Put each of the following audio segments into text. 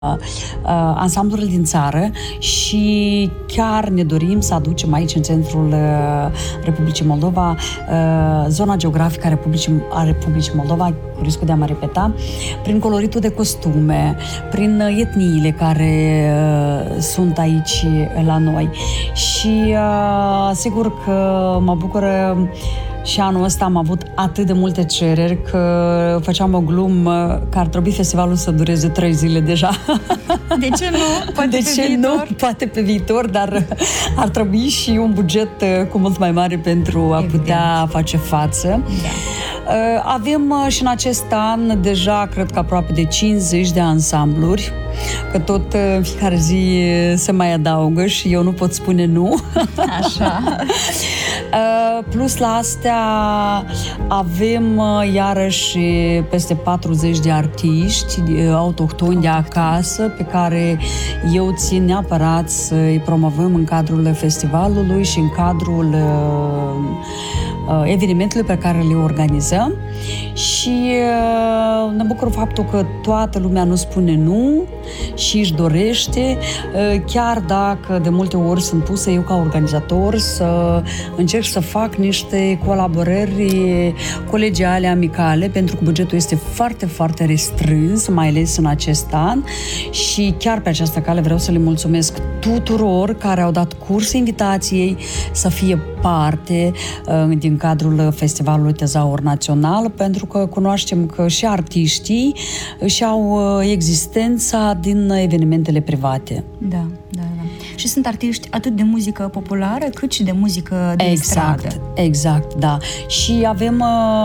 ansamblurile din țară și chiar ne dorim să aducem aici, în centrul Republicii Moldova, zona geografică a Republicii Moldova, cu riscul de a mă repeta, prin coloritul de costume, prin etniile care sunt aici la noi. Și sigur că mă bucură și anul ăsta am avut atât de multe cereri că făceam o glumă că ar trebui festivalul să dureze 3 zile deja. De ce nu? Poate de pe ce viitor? nu? Poate pe viitor, dar ar trebui și un buget cu mult mai mare pentru a putea face față. Da. Avem și în acest an deja, cred că aproape de 50 de ansambluri, că tot în fiecare zi se mai adaugă și eu nu pot spune nu. Așa. Plus la astea avem iarăși peste 40 de artiști autohtoni de acasă pe care eu țin neapărat să-i promovăm în cadrul festivalului și în cadrul evenimentele pe care le organizăm și ne bucur faptul că toată lumea nu spune nu și își dorește, chiar dacă de multe ori sunt pusă eu ca organizator să încerc să fac niște colaborări colegiale, amicale, pentru că bugetul este foarte, foarte restrâns, mai ales în acest an și chiar pe această cale vreau să le mulțumesc tuturor care au dat curs invitației să fie parte din cadrul Festivalului Tezaur Național, pentru că cunoaștem că și artiștii își au existența din evenimentele private. Da. Și sunt artiști atât de muzică populară, cât și de muzică de stradă. Exact, da. Și avem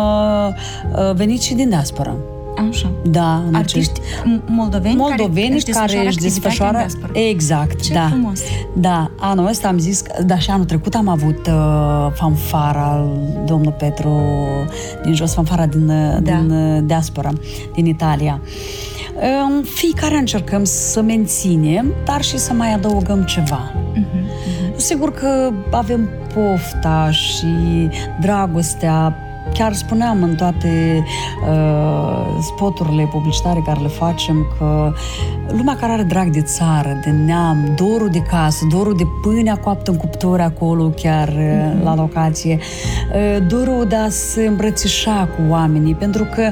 venit și din diaspora. Așa. Da. Artiști moldoveni care își desfășoară exact, ce da. frumos. Da, anul ăsta am zis, dar și anul trecut am avut fanfara, domnul Petru din jos, fanfara din diaspora, din Italia. Fiecare încercăm să menținem, dar și să mai adăugăm ceva. Sigur că avem pofta și dragostea. Chiar spuneam în toate spoturile publicitare care le facem că lumea care are drag de țară, de neam, dorul de casă, dorul de pâinea coaptă în cuptor acolo, chiar la locație, dorul de a se îmbrățișa cu oamenii, pentru că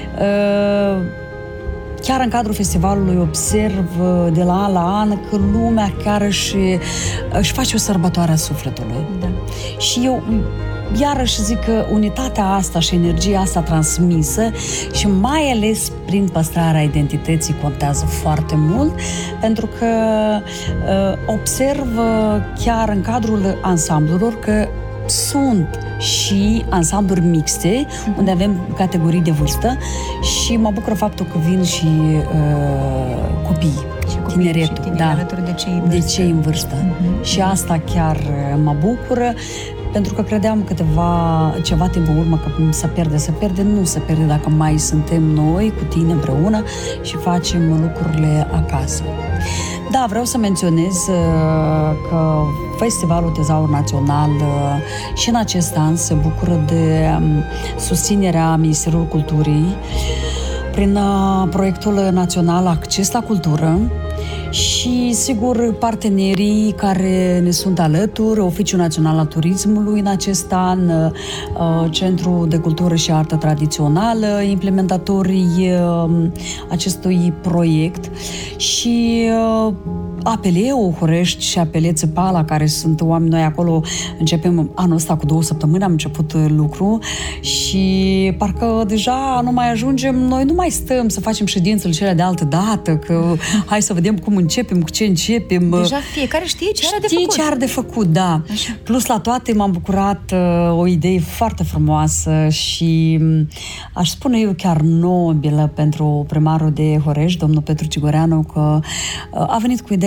chiar în cadrul festivalului observ de la an la an că lumea chiar își face o sărbătoare a sufletului. Da. Și eu iarăși zic că unitatea asta și energia asta transmisă și mai ales prin păstrarea identității contează foarte mult, pentru că observ chiar în cadrul ansamblurilor că sunt și ansambluri mixte, unde avem categorii de vârstă și mă bucur faptul că vin și copii, tineretul, alături de cei în vârstă. Și asta chiar mă bucură, pentru că credeam ceva timp în urmă că se pierde, nu se pierde dacă mai suntem noi cu tine împreună și facem lucrurile acasă. Da, vreau să menționez că Festivalul Tezaur Național și în acest an se bucură de susținerea Ministerului Culturii prin proiectul național Acces la Cultură și, sigur, partenerii care ne sunt alături, Oficiul Național al Turismului în acest an, Centrul de Cultură și Artă Tradițională, implementatorii acestui proiect și APL-ul Hurești și APL Țăpala, care sunt oameni noi acolo. Începem anul ăsta cu 2 săptămâni, am început lucru și parcă deja nu mai ajungem, noi nu mai stăm să facem ședințele cele de altă dată, că hai să vedem cum începem, cu ce începem. Deja fiecare știe ce are de făcut. Ce are de făcut, da. Așa. Plus la toate m-am bucurat o idee foarte frumoasă și aș spune eu chiar nobilă pentru primarul de Horești, domnul Petru Cigoreanu, că a venit cu ideea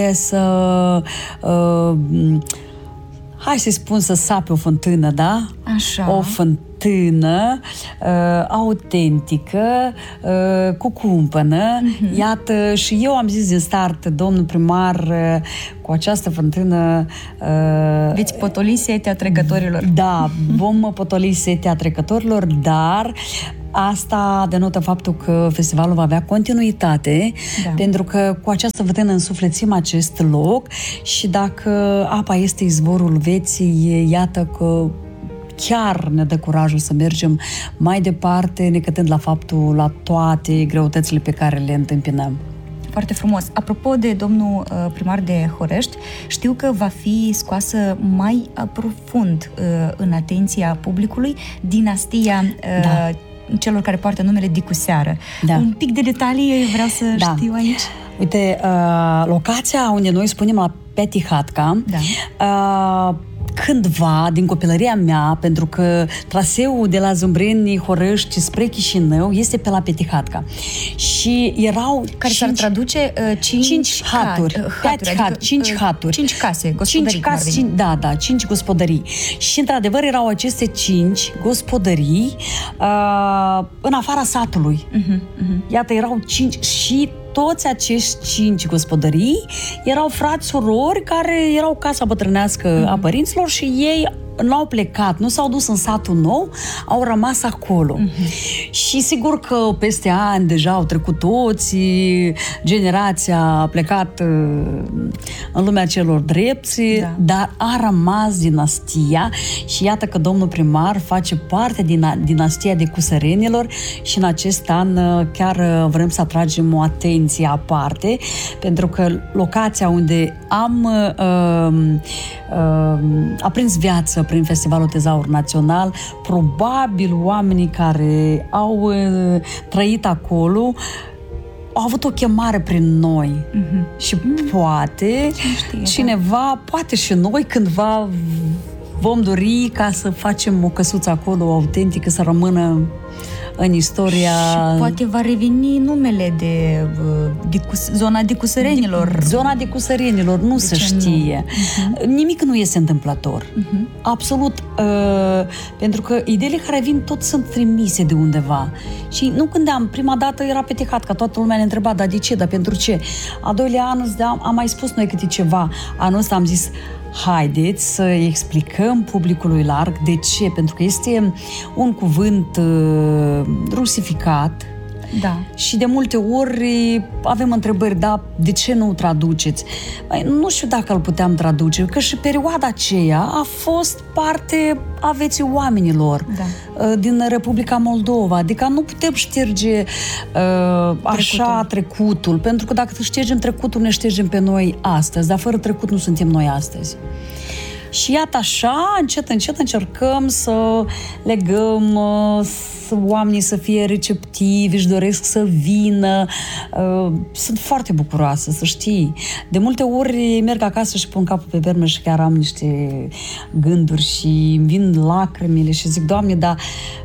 hai să-i spun, să sape o fântână, da? Așa. O fântână autentică, cu cumpănă. Iată, și eu am zis din start, domnul primar, cu această fântână veți potoli setea trecătorilor. Da, vom potoli setea trecătorilor, dar Asta denotă faptul că festivalul va avea continuitate, pentru că cu această vâtenă însuflețim acest loc și dacă apa este izvorul vieții, iată că chiar ne dă curajul să mergem mai departe, necătând la toate greutățile pe care le întâmpinăm. Foarte frumos. Apropo de domnul primar de Horești, știu că va fi scoasă mai profund în atenția publicului dinastia celor care poartă numele Dicu Seară. Un pic de detalii vreau să știu aici. Uite, locația unde noi spunem la Petihatca, cândva, din copilăria mea, pentru că traseul de la Zâmbreni, Horești spre Chișinău este pe la Petihatca. Și erau care s-ar traduce 5 haturi. 5 haturi. 5 case, gospodării. 5 gospodării. Și, într-adevăr, erau aceste 5 gospodării în afara satului. Iată, erau 5 și toți acești 5 gospodării erau frați, surori care erau casa bătrânească a părinților și ei n-au plecat, nu s-au dus în satul nou, au rămas acolo. Și sigur că peste ani deja au trecut toți, generația a plecat în lumea celor drepți, dar a rămas dinastia și iată că domnul primar face parte din dinastia de Cusărenilor și în acest an chiar vrem să atragem o atenție aparte, pentru că locația unde am aprins viață prin Festivalul Tezaur Național, probabil oamenii care au trăit acolo au avut o chemare prin noi. Și poate cineva, poate și noi cândva vom dori ca să facem o căsuță acolo autentică, să rămână în istoria... Și poate va reveni numele de zona de Cusărenilor. Zona de Cusărenilor, nu se știe. Nimic nu este întâmplător. Absolut. Pentru că ideile care vin tot sunt trimise de undeva. Și nu gândeam, prima dată era Petihatca, toată lumea ne întreba, dar de ce, dar pentru ce? A doilea an am mai spus noi câte ceva. Anul ăsta am zis, haideți să explicăm publicului larg de ce, pentru că este un cuvânt rusificat. Și de multe ori avem întrebări, de ce nu traduceți? Nu știu dacă îl puteam traduce, că și perioada aceea a fost parte a vieții oamenilor din Republica Moldova. Adică nu putem șterge așa trecutul, pentru că dacă ștergem trecutul, ne ștergem pe noi astăzi, dar fără trecut nu suntem noi astăzi. Și iată așa, încet, încet încercăm să legăm oamenii să fie receptivi, își doresc să vină. Sunt foarte bucuroasă, să știi. De multe ori merg acasă și pun capul pe berne și chiar am niște gânduri și îmi vin lacrimile și zic, Doamne, dar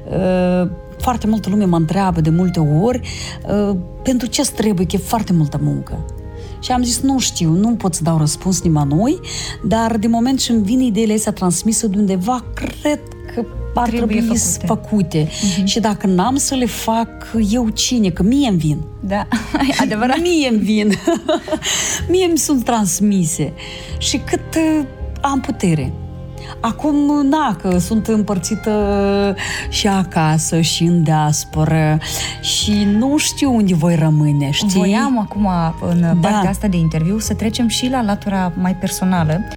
foarte multă lume mă întreabă de multe ori pentru ce-ți trebuie, că e foarte multă muncă. Și am zis, nu știu, nu pot să dau răspuns nimănui, dar de moment ce îmi vin ideile astea transmise de undeva, cred că ar trebui făcute. Și dacă n-am să le fac, eu cine? Că mie îmi vin. Da, adevărat. Mie îmi vin. Mie îmi sunt transmise. Și cât am putere. Acum, că sunt împărțită și acasă și în diasporă și nu știu unde voi rămâne, știi? Voiam acum, în partea asta de interviu, să trecem și la latura mai personală,